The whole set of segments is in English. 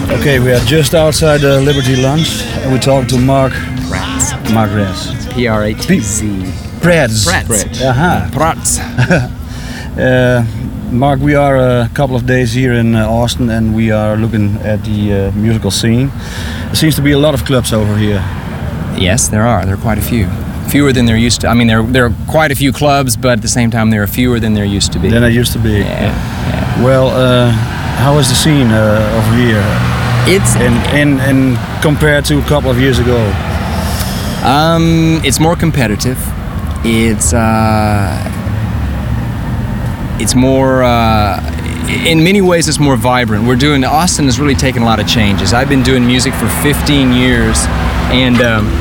Okay, we are just outside the Liberty Lounge and we talk to Mark Pratz. Mark Pratz. P-R-A-T-Z. Pratz. Pratz. Aha. Pratz. Mark, we are a couple of days here in Austin and we are looking at the musical scene. There seems to be a lot of clubs over here. Yes, there are. There are quite a few. Fewer than there used to. I mean, there are quite a few clubs, but at the same time, there are fewer than there used to be. Than there used to be. Yeah. Well, how is the scene over here? It's in compared to a couple of years ago. It's more competitive. It's more. In many ways, it's more vibrant. Austin has really taken a lot of changes. I've been doing music for 15 years, and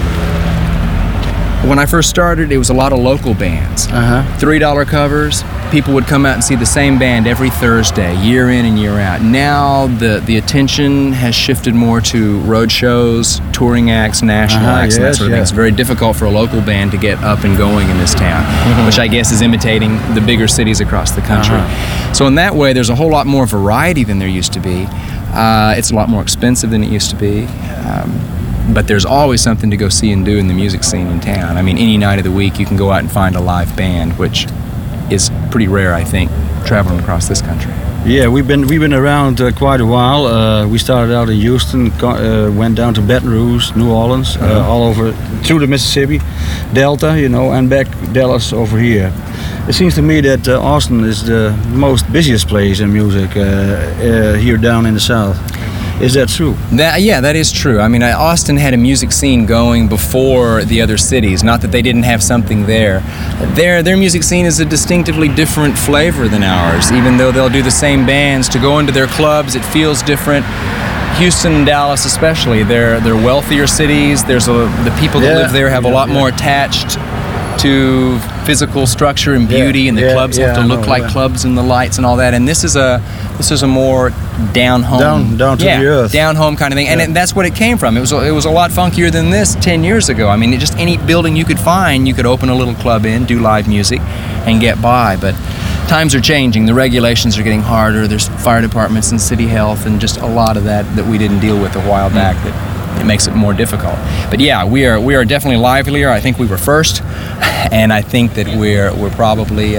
when I first started, it was a lot of local bands. $3 covers. People would come out and see the same band every Thursday, year in and year out. Now the attention has shifted more to road shows, touring acts, national acts, and that sort of thing. It's very difficult for a local band to get up and going in this town, which I guess is imitating the bigger cities across the country. So in that way, there's a whole lot more variety than there used to be. It's a lot more expensive than it used to be. But there's always something to go see and do in the music scene in town. I mean, any night of the week you can go out and find a live band, which is pretty rare, I think, traveling across this country. Yeah, we've been around quite a while. We started out in Houston, went down to Baton Rouge, New Orleans, all over through the Mississippi Delta, and back Dallas over here. It seems to me that Austin is the most busiest place in music here down in the South. Is that true? That is true. I mean, Austin had a music scene going before the other cities. Not that they didn't have something there. Their music scene is a distinctively different flavor than ours. Even though they'll do the same bands, to go into their clubs, it feels different. Houston and Dallas especially, they're wealthier cities. The people that live there have a lot more attached to physical structure and beauty, and the clubs have to look like clubs and the lights and all that. And this is a more down home, down to the earth, down home kind of thing. And that's what it came from. It was a lot funkier than this 10 years ago. I mean, just any building you could find, you could open a little club in, do live music, and get by. But times are changing. The regulations are getting harder. There's fire departments and city health, and just a lot of that we didn't deal with a while back. That it makes it more difficult. But yeah, we are definitely livelier. I think we were first, and I think that we're probably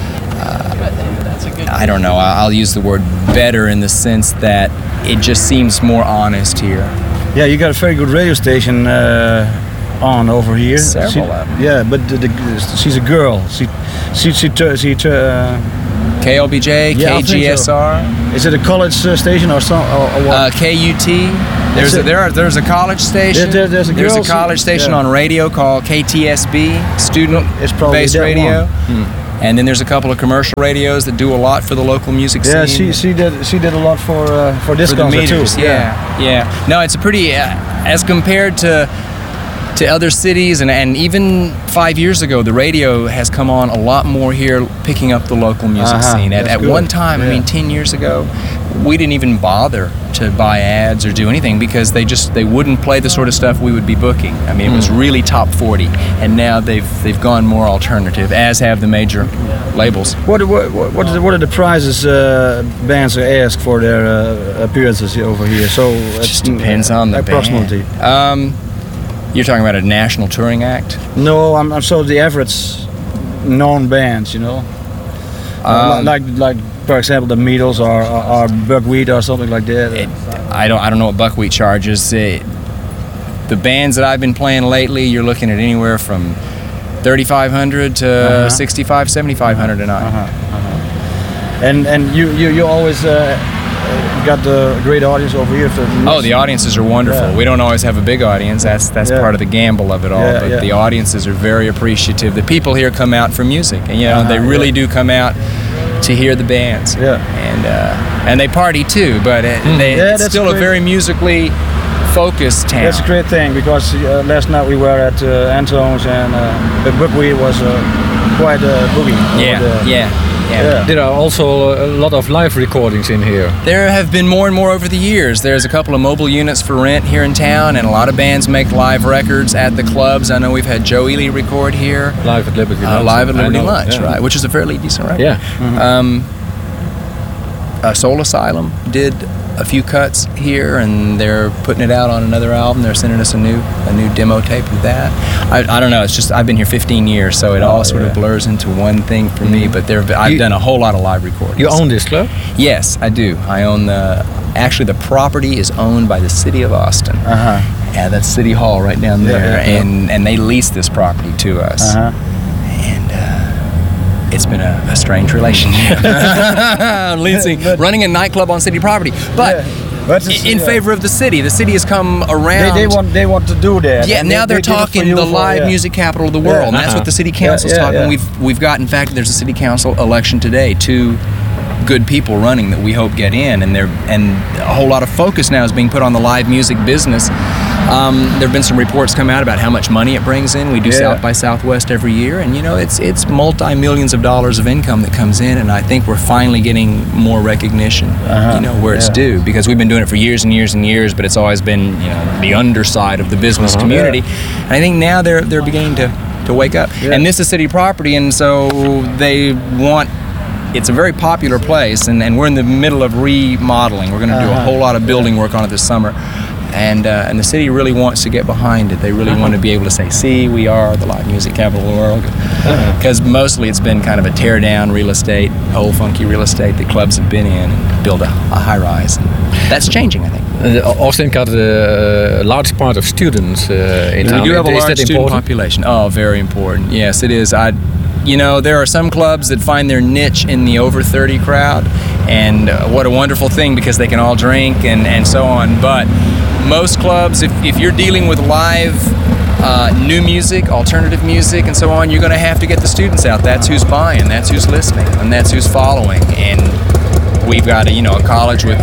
I don't know, I'll use the word better in the sense that it just seems more honest here. Yeah, you got a very good radio station on over here. Several of them. Yeah, but she's a girl. She KLBJ, KGSR. So. Is it a college station or what? KUT. There's a college station. There's a college station on radio called KTSB, student-based radio. And then there's a couple of commercial radios that do a lot for the local music scene. Yeah, she did a lot for this concert too. Yeah. No, it's a pretty as compared to other cities, and even 5 years ago, the radio has come on a lot more here, picking up the local music scene. At one time, I mean, 10 years ago, we didn't even bother to buy ads or do anything because they wouldn't play the sort of stuff we would be booking. I mean, it was really top 40, and now they've gone more alternative, as have the major labels. What are the prizes bands ask for their appearances over here? So it just depends on the approximately. Band. You're talking about a national touring act? No, I'm so the average known bands, like for example the Beatles or Buckwheat or something like that. I don't know what Buckwheat charges. The bands that I've been playing lately, you're looking at anywhere from $3,500 to $6,500, $7,500 a night. And you always. Got the great audience over here. The audiences are wonderful. Yeah. We don't always have a big audience. That's part of the gamble of it all. But the audiences are very appreciative. The people here come out for music, and they really do come out to hear the bands. Yeah. And they party too. But it's still a very musically focused town. That's a great thing because last night we were at Antone's and the Buckwheat was quite a boogie. Yeah. There are also a lot of live recordings in here. There have been more and more over the years. There's a couple of mobile units for rent here in town, and a lot of bands make live records at the clubs. I know we've had Joe Ely record here. Live at Liberty Lunch. Live at Liberty Lunch, right, which is a fairly decent record. Yeah. Soul Asylum did a few cuts here, and they're putting it out on another album. They're sending us a new demo tape of that. I don't know. It's just I've been here 15 years, so it all sort of blurs into one thing for me. But I've done a whole lot of live recordings. You own this club? Yes, I do. I own the property is owned by the city of Austin. And that's City Hall right down there, and they lease this property to us. And it's been a strange relationship. Running a nightclub on city property, but in favor of the city. The city has come around. They want to do that. Yeah, now they're talking the live music capital of the world, and that's what the city council's talking. We've got, in fact, there's a city council election today. 2 good people running that we hope get in, and a whole lot of focus now is being put on the live music business. There have been some reports come out about how much money it brings in. We do South by Southwest every year, and it's multi-millions of dollars of income that comes in, and I think we're finally getting more recognition, where it's due, because we've been doing it for years and years and years, but it's always been the underside of the business community. And I think now they're beginning to wake up. And this is city property, and so they want. It's a very popular place, and we're in the middle of remodeling. We're going to do a whole lot of building work on it this summer, and the city really wants to get behind it. They really want to be able to say, "See, we are the live music capital of the world," because mostly it's been kind of a tear-down real estate, old funky real estate that clubs have been in, and build a high-rise. And that's changing, I think. Austin got a large part of students in town. We do have a Is large that student population. Oh, very important. Yes, it is. There are some clubs that find their niche in the over 30 crowd, and what a wonderful thing, because they can all drink and so on. But most clubs, if you're dealing with live new music, alternative music, and so on, you're going to have to get the students out. That's who's buying, that's who's listening, and that's who's following. And we've got a college with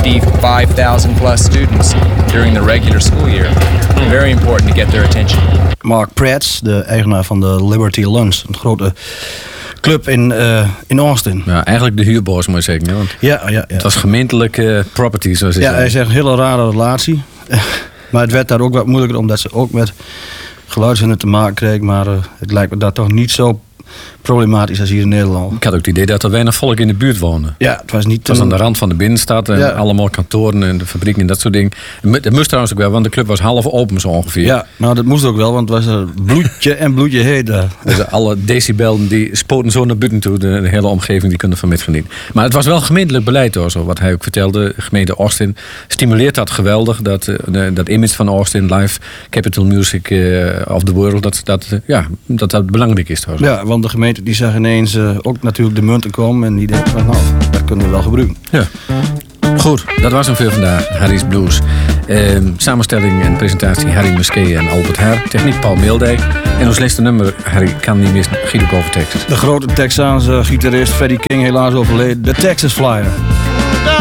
55,000 plus students during the regular school year. Very important to get their attention. Mark Pratt, de eigenaar van de Liberty Lunch, een grote club in Austin. Ja, eigenlijk de huurbaas, moet je zeggen. Hè? Want Ja. het was gemeentelijke property, zoals ze Ja, zeggen. hij zegt een hele rare relatie. Maar het werd daar ook wat moeilijker, omdat ze ook met geluidshinder te maken kregen. Maar het lijkt me dat toch niet zo problematisch als hier in Nederland. Ik had ook het idee dat er weinig volk in de buurt woonde. Ja, het was niet... Het was aan de rand van de binnenstad en allemaal kantoren en de fabrieken en dat soort dingen. Dat moest trouwens ook wel, want de club was half open zo ongeveer. Ja, nou dat moest ook wel, want het was bloedje heet daar. Dus alle decibellen die spoten zo naar buiten toe, de hele omgeving die kunnen van met genieten. Maar het was wel gemeentelijk beleid hoor, zo wat hij ook vertelde. De gemeente Austin stimuleert dat geweldig, dat image van Austin, live capital music of the world, dat belangrijk is. Hoor. Ja, want de gemeente die zag ineens ook natuurlijk de munten komen en die denkt van nou, dat kunnen we wel gebruiken. Ja. Goed, dat was hem voor vandaag, Harry's Blues. Samenstelling en presentatie Harry Musquet en Albert Her. Techniek Paul Meeldijk. En ons laatste nummer, Harry kan niet missen, Guido over Texas. De grote Texaanse gitarist Freddie King helaas overleden. De Texas Flyer.